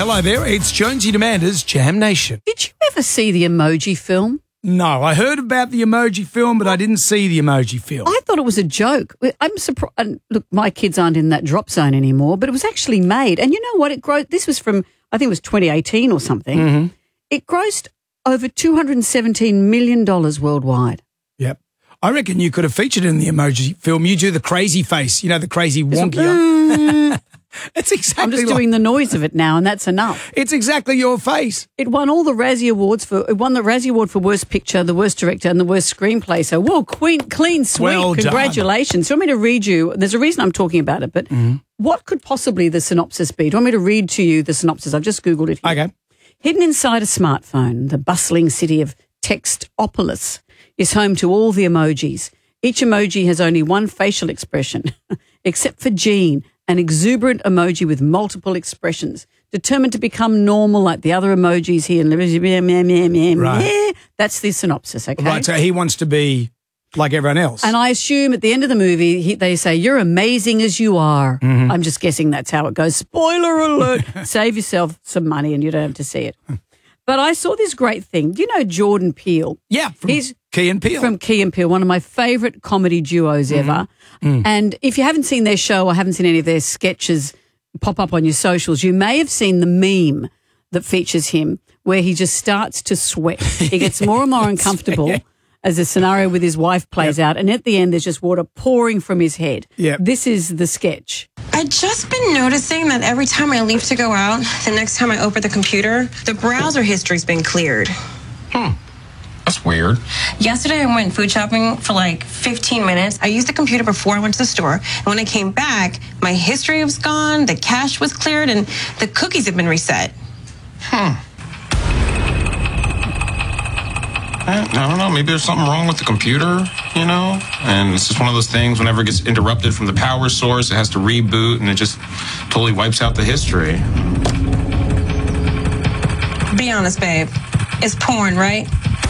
hello there. It's Jonesy and Amanda's Jam Nation. Did you ever see the Emoji film? No, I heard about the Emoji film, but I didn't see the Emoji film. I thought it was a joke. I'm surprised. Look, my kids aren't in that drop zone anymore, but it was actually made. And you know what? This was from, I think it was 2018 or something. Mm-hmm. It grossed over $217 million worldwide. Yep. I reckon you could have featured in the Emoji film. You do the crazy face, the crazy wonky. It's exactly. I'm just doing the noise of it now, and that's enough. It's exactly your face. It won all the Razzie Awards it won the Razzie Award for Worst Picture, the Worst Director, and the Worst Screenplay. So, whoa, clean sweep. Well done. Congratulations. Do you want me to read you? There's a reason I'm talking about it, but what could possibly the synopsis be? Do you want me to read to you the synopsis? I've just Googled it here. Okay. Hidden inside a smartphone, the bustling city of Textopolis is home to all the emojis. Each emoji has only one facial expression, except for Jean, an exuberant emoji with multiple expressions, determined to become normal like the other emojis here. Right. That's the synopsis, okay? Right, so he wants to be like everyone else. And I assume at the end of the movie, they say, you're amazing as you are. Mm-hmm. I'm just guessing that's how it goes. Spoiler alert. Save yourself some money and you don't have to see it. But I saw this great thing. Do you know Jordan Peele? Yeah, he's Key and Peele. From Key and Peele, one of my favourite comedy duos ever. And if you haven't seen their show or haven't seen any of their sketches pop up on your socials, you may have seen the meme that features him where he just starts to sweat. He gets more and more uncomfortable as the scenario with his wife plays out. And at the end, there's just water pouring from his head. This is the sketch. I've just been noticing that every time I leave to go out, the next time I open the computer, the browser history's been cleared. That's weird. Yesterday, I went food shopping for like 15 minutes. I used the computer before I went to the store. And when I came back, my history was gone, the cache was cleared, and the cookies have been reset. I don't know. Maybe there's something wrong with the computer, And it's just one of those things, whenever it gets interrupted from the power source, it has to reboot, and it just totally wipes out the history. Be honest, babe. It's porn, right?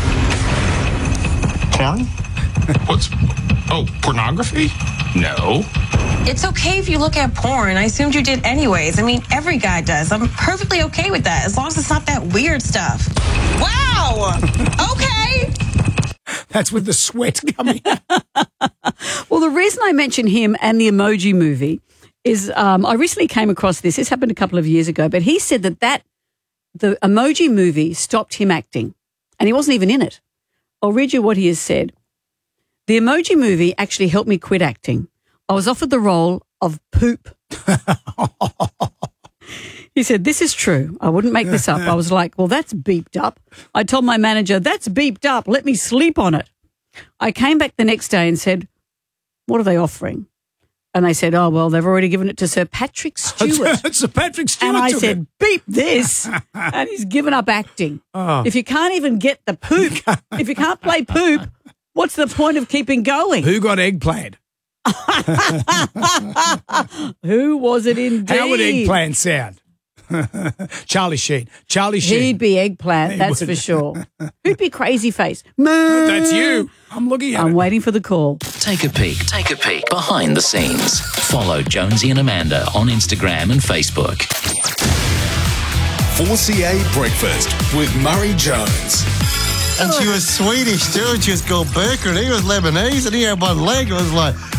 Porn? Pornography? No. It's okay if you look at porn. I assumed you did anyways. I mean, every guy does. I'm perfectly okay with that, as long as it's not that weird stuff. Wow! Okay! That's with the sweat coming out. Well, the reason I mention him and the Emoji Movie is I recently came across this. This happened a couple of years ago, but he said that the Emoji Movie stopped him acting, and he wasn't even in it. I'll read you what he has said. The Emoji Movie actually helped me quit acting. I was offered the role of Poop. He said, this is true. I wouldn't make this up. I was like, well, that's beeped up. I told my manager, that's beeped up. Let me sleep on it. I came back the next day and said, what are they offering? And they said, oh, well, they've already given it to Sir Patrick Stewart. Sir Patrick Stewart. And I said, beep this. And he's given up acting. Oh. If you can't even get the poop, if you can't play Poop, what's the point of keeping going? Who got Eggplant? Who was it indeed? How would Eggplant sound? Charlie Sheen. He'd be Eggplant, that's for sure. Who'd be Crazy Face? That's you. I'm looking at it. I'm waiting for the call. Take a peek behind the scenes. Follow Jonesy and Amanda on Instagram and Facebook. 4CA Breakfast with Murray Jones. And she was Swedish too. She was called Berker, and he was Lebanese, and he had one leg. It was like,